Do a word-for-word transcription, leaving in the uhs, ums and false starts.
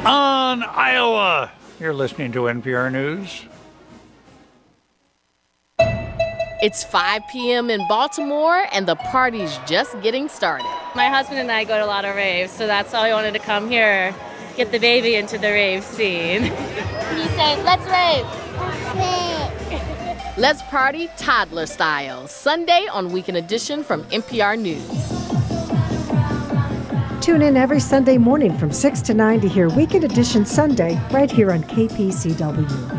on Iowa. You're listening to N P R News. It's five p.m. in Baltimore, and the party's just getting started. My husband and I go to a lot of raves, so that's why I wanted to come here, get the baby into the rave scene. Can you say, let's rave? Let's party toddler style, Sunday on Weekend Edition from N P R News. Tune in every Sunday morning from six to nine to hear Weekend Edition Sunday right here on K P C W.